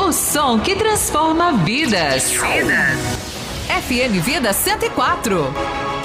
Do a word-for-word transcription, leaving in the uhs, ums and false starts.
O som que transforma vidas. F M Vida cento e quatro.